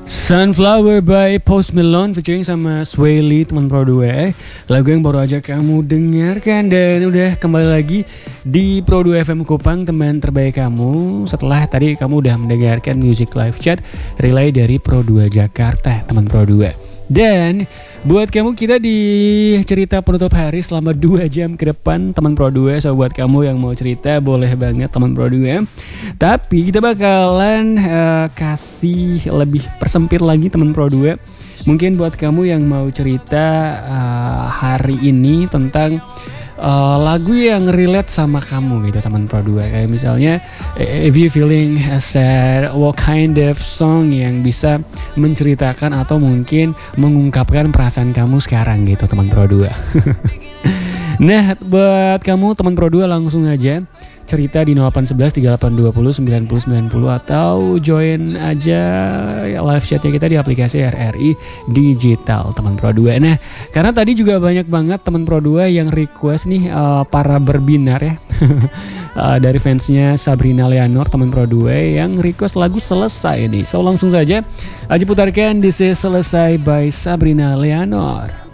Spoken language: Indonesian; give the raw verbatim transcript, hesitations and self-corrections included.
Sunflower by Post Malone featuring sama Sway Lee, teman Pro dua. Lagu yang baru aja kamu dengarkan. Dan udah kembali lagi di Pro dua F M Kupang, teman terbaik kamu. Setelah tadi kamu udah mendengarkan Music Live Chat relay dari Pro dua Jakarta, teman Pro dua. Dan buat kamu, kita di cerita penutup hari selama dua jam ke depan, teman Pro dua. So buat kamu yang mau cerita boleh banget, teman Pro dua. Tapi kita bakalan uh, kasih lebih persempit lagi, teman Pro dua. Mungkin buat kamu yang mau cerita uh, hari ini tentang Uh, lagu yang relate sama kamu gitu, teman Pro dua. Kayak misalnya, if you feeling sad, what kind of song yang bisa menceritakan atau mungkin mengungkapkan perasaan kamu sekarang gitu, teman Pro dua. Nah, buat kamu teman Pro dua, langsung aja cerita di nol delapan satu satu tiga delapan dua nol sembilan nol sembilan nol atau join aja live chatnya kita di aplikasi R R I Digital, teman Pro dua. Nah, karena tadi juga banyak banget teman Pro dua yang request nih, uh, para berbinar ya. uh, dari fansnya Sabrina Leonor, teman Pro dua, yang request lagu Selesai nih. So langsung saja aja putarkan This Is Selesai by Sabrina Leonor.